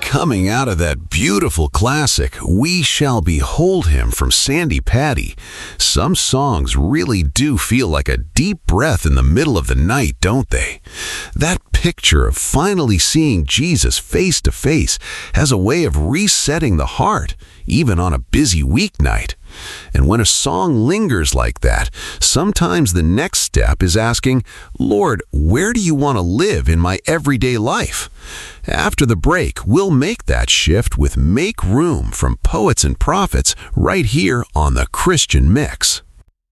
Coming out of that beautiful classic, We Shall Behold Him from Sandi Patty, some songs really do feel like a deep breath in the middle of the night, don't they? That picture of finally seeing Jesus face to face has a way of resetting the heart, even on a busy weeknight. And when a song lingers like that, sometimes the next step is asking, Lord, where do you want to live in my everyday life? After the break, we'll make that shift with Make Room from Poets and Prophets right here on The Christian Mix.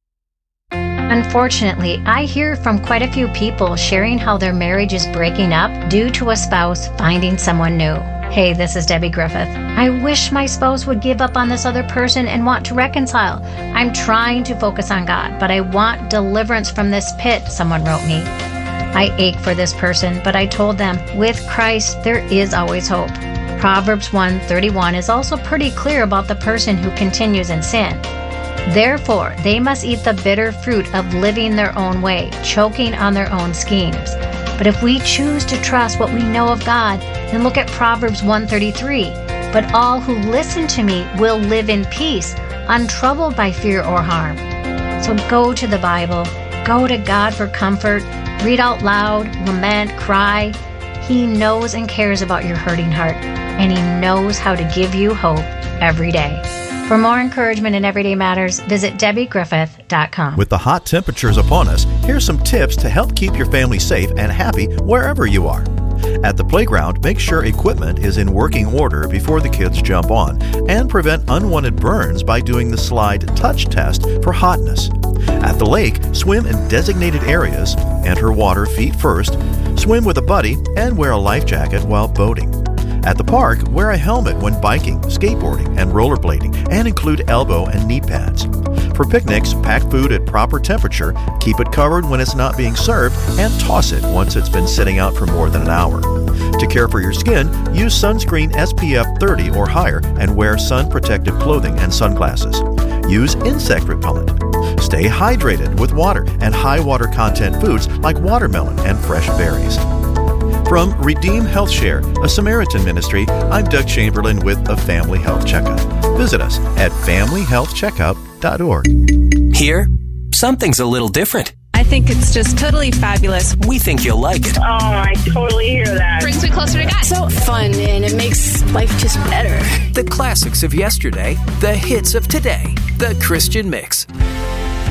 Unfortunately, I hear from quite a few people sharing how their marriage is breaking up due to a spouse finding someone new. Hey, this is Debbie Griffith. I wish my spouse would give up on this other person and want to reconcile. I'm trying to focus on God, but I want deliverance from this pit, someone wrote me. I ache for this person, but I told them, with Christ, there is always hope. Proverbs 1:31 is also pretty clear about the person who continues in sin. Therefore, they must eat the bitter fruit of living their own way, choking on their own schemes. But if we choose to trust what we know of God, then look at Proverbs 1:33. But all who listen to me will live in peace, untroubled by fear or harm. So go to the Bible, go to God for comfort, read out loud, lament, cry. He knows and cares about your hurting heart, and He knows how to give you hope every day. For more encouragement in everyday matters, visit DebbieGriffith.com. With the hot temperatures upon us, here's some tips to help keep your family safe and happy wherever you are. At the playground, make sure equipment is in working order before the kids jump on, and prevent unwanted burns by doing the slide touch test for hotness. At the lake, swim in designated areas, enter water feet first, swim with a buddy, and wear a life jacket while boating. At the park, wear a helmet when biking, skateboarding, and rollerblading, and include elbow and knee pads. For picnics, pack food at proper temperature, keep it covered when it's not being served, and toss it once it's been sitting out for more than an hour. To care for your skin, use sunscreen SPF 30 or higher and wear sun-protective clothing and sunglasses. Use insect repellent. Stay hydrated with water and high water content foods like watermelon and fresh berries. From Redeem Health Share, a Samaritan ministry, I'm Doug Chamberlain with a Family Health Checkup. Visit us at familyhealthcheckup.org. Here, something's a little different. I think it's just totally fabulous. We think you'll like it. Oh, I totally hear that. Brings me closer to God. So fun, and it makes life just better. The classics of yesterday, the hits of today, The Christian Mix.